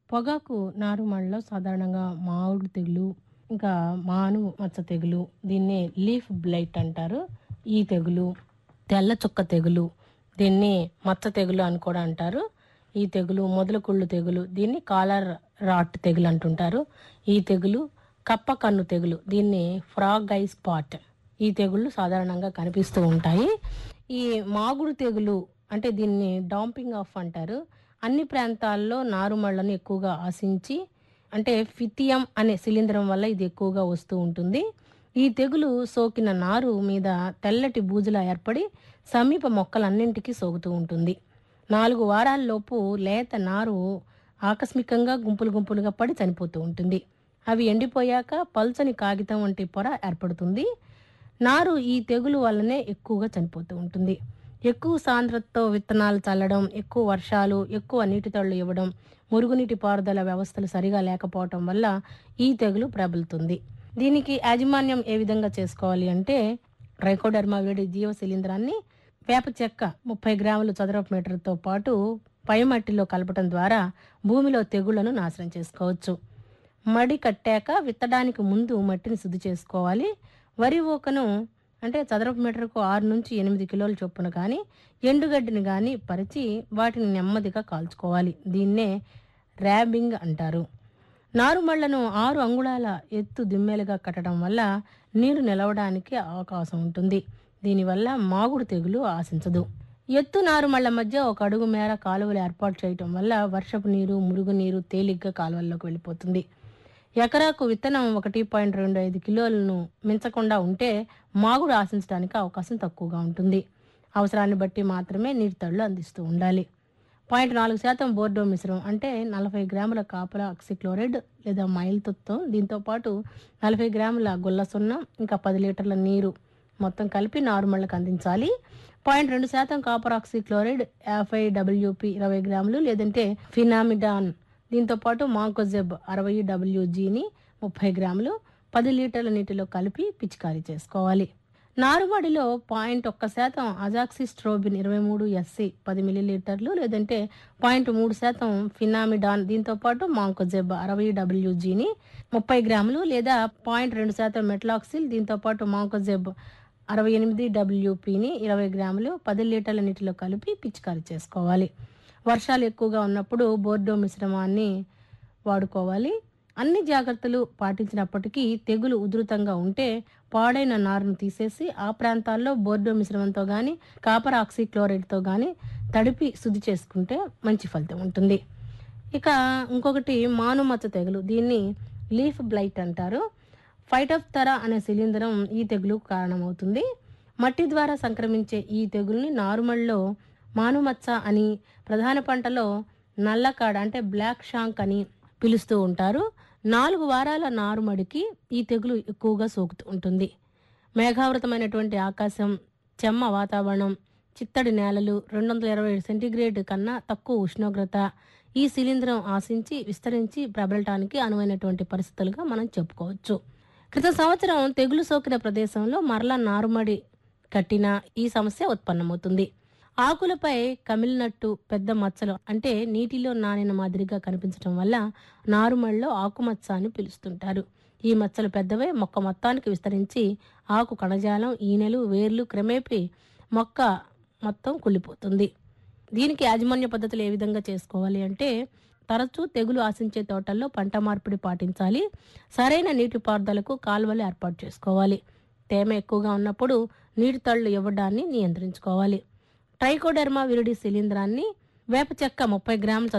పొగాకు నారుమడిలో సాధారణంగా మామిడి తెగులు, ఇంకా మాను మచ్చ తెగులు, దీన్నే లీఫ్ బ్లైట్ అంటారు. ఈ తెగులు, తెల్ల చుక్క తెగులు, దీన్ని మచ్చ తెగులు అని కూడా అంటారు. ఈ తెగులు, మొదల కుళ్ళు తెగులు, దీన్ని కాలర్ రాట్ తెగులు అంటుంటారు. ఈ తెగులు, కప్ప కన్ను తెగులు, దీన్ని ఫ్రాగ్ ఐ స్పాట్. ఈ తెగుళ్ళు సాధారణంగా కనిపిస్తూ ఉంటాయి. ఈ మాగుడు తెగులు అంటే దీన్ని డాంపింగ్ ఆఫ్ అంటారు. అన్ని ప్రాంతాల్లో నారుమళ్లను ఎక్కువగా ఆశించి, అంటే ఫిథియం అనే శిలీంధ్రం వల్ల ఇది ఎక్కువగా వస్తూ ఉంటుంది. ఈ తెగులు సోకిన నారు మీద తెల్లటి బూజులా ఏర్పడి సమీప మొక్కలన్నింటికీ సోకుతూ ఉంటుంది. 4 వారాల్లోపు లేత నారు ఆకస్మికంగా గుంపులు గుంపులుగా పడి చనిపోతూ ఉంటుంది. అవి ఎండిపోయాక పల్చని కాగితం వంటి పొర ఏర్పడుతుంది. నారు ఈ తెగులు వల్లనే ఎక్కువగా చనిపోతూ ఉంటుంది. ఎక్కువ సాంద్రతతో విత్తనాలు చల్లడం, ఎక్కువ వర్షాలు, ఎక్కువ నీటి తడులు ఇవ్వడం, మురుగునీటి పారుదల వ్యవస్థలు సరిగా లేకపోవటం వల్ల ఈ తెగులు ప్రబలుతుంది. దీనికి యాజమాన్యం ఏ విధంగా చేసుకోవాలి అంటే, ట్రైకోడెర్మా విరిడి జీవ శిలీంధ్రాన్ని వేప చెక్క 30 గ్రాములు చదరపు మీటర్తో పాటు పై మట్టిలో కలపటం ద్వారా భూమిలో తెగుళ్లను నాశనం చేసుకోవచ్చు. మడి కట్టాక విత్తడానికి ముందు మట్టిని శుద్ధి చేసుకోవాలి. వరి ఊకను అంటే చదరపు మీటర్కు 6 నుంచి 8 కిలోల చొప్పున కానీ, ఎండుగడ్డిని కానీ పరిచి వాటిని నెమ్మదిగా కాల్చుకోవాలి. దీన్నే ర్యాబింగ్ అంటారు. నారుమళ్లను 6 అంగుళాల ఎత్తు దిమ్మేలుగా కట్టడం వల్ల నీరు నిలవడానికి అవకాశం ఉంటుంది. దీనివల్ల మాగుడు తెగులు ఆశించదు. ఎత్తు నారుమళ్ల మధ్య 1 అడుగు మేర కాలువలు ఏర్పాటు చేయటం వల్ల వర్షపు నీరు, మురుగునీరు తేలిగ్గా కాలువల్లోకి వెళ్ళిపోతుంది. ఎకరాకు విత్తనం 1.25 కిలోలను మించకుండా ఉంటే మాగుడు ఆశించడానికి అవకాశం తక్కువగా ఉంటుంది. అవసరాన్ని బట్టి మాత్రమే నీటి తడులు అందిస్తూ ఉండాలి. 0.4% బోర్డో మిశ్రమం అంటే 40 గ్రాముల కాపర్ ఆక్సిక్లోరైడ్ లేదా మైల్తో, దీంతో పాటు 40 గ్రాముల గుల్ల సున్నం, ఇంకా 10 లీటర్ల నీరు మొత్తం కలిపి నారుమళ్లకు అందించాలి. 0.2% కాపర్ ఆక్సిక్లోరైడ్ 50 WP 20 గ్రాములు లేదంటే ఫినామిడాన్, దీంతో పాటు మాంకోజెబ్ 60 WGని 30 గ్రాములు 10 లీటర్ల నీటిలో కలిపి పిచికారీ చేసుకోవాలి. నారుమడిలో 0.1% అజాక్సిస్ట్రోబిన్ 23 SC 10 మిల్లీలీటర్లు లేదంటే 0.3% ఫినామిడాన్, దీంతో పాటు మాంకోజెబ్ 60 WGని 30 గ్రాములు లేదా 0.2% మెట్లాక్సిల్, దీంతో పాటు మాంకోజెబ్ 68 WPని 20 గ్రాములు 10 లీటర్ల నీటిలో కలిపి పిచికారీ చేసుకోవాలి. వర్షాలు ఎక్కువగా ఉన్నప్పుడు బోర్డో మిశ్రమాన్ని వాడుకోవాలి. అన్ని జాగ్రత్తలు పాటించినప్పటికీ తెగులు ఉధృతంగా ఉంటే పాడైన నారును తీసేసి ఆ ప్రాంతాల్లో బోర్డో మిశ్రమంతో కానీ, కాపర్ ఆక్సిక్లోరైడ్తో కానీ తడిపి శుద్ధి చేసుకుంటే మంచి ఫలితం ఉంటుంది. ఇక ఇంకొకటి మాను మచ్చ తెగులు, దీన్ని లీఫ్ బ్లైట్ అంటారు. ఫైటోప్తెరా అనే శిలీంధ్రం ఈ తెగులుకు కారణమవుతుంది. మట్టి ద్వారా సంక్రమించే ఈ తెగుల్ని నారుమడిలో మానుమచ్చ అని, ప్రధాన పంటలో నల్లకాడ అంటే బ్లాక్ షాంక్ అని పిలుస్తూ ఉంటారు. 4 వారాల నారుమడికి ఈ తెగులు ఎక్కువగా సోకుతూ ఉంటుంది. మేఘావృతమైనటువంటి ఆకాశం, చెమ్మ వాతావరణం, చిత్తడి నేలలు, 220 సెంటీగ్రేడ్ కన్నా తక్కువ ఉష్ణోగ్రత ఈ శిలీంధ్రం ఆశించి విస్తరించి ప్రబలటానికి అనువైనటువంటి పరిస్థితులుగా మనం చెప్పుకోవచ్చు. క్రితం సంవత్సరం తెగులు సోకిన ప్రదేశంలో మరలా నారుమడి కట్టినా ఈ సమస్య ఉత్పన్నమవుతుంది. ఆకులపై కమిలినట్టు పెద్ద మచ్చలు అంటే నీటిలో నానిన మాదిరిగా కనిపించడం వల్ల నారుమడిలో ఆకుమచ్చ అని పిలుస్తుంటారు. ఈ మచ్చలు పెద్దవై మొక్క మొత్తానికి విస్తరించి ఆకు కణజాలం, ఈనెలు, వేర్లు క్రమేపీ మొక్క మొత్తం కుళ్ళిపోతుంది. దీనికి యాజమాన్య పద్ధతులు ఏ విధంగా చేసుకోవాలి అంటే, తరచూ తెగులు ఆశించే తోటల్లో పంట మార్పిడి పాటించాలి. సరైన నీటిపారుదలకు కాలువలు ఏర్పాటు చేసుకోవాలి. తేమ ఎక్కువగా ఉన్నప్పుడు నీటి తడులు ఇవ్వడాన్ని నియంత్రించుకోవాలి. ట్రైకోడెర్మా విరిడి శిలీంధ్రాన్ని వేప చెక్క 30 గ్రాముల